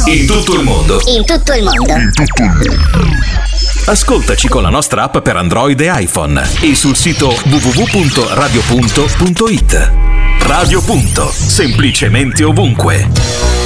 In tutto il mondo. In tutto il mondo. Ascoltaci con la nostra app per Android e iPhone e sul sito www.radiopunto.it. Radio Punto, semplicemente ovunque.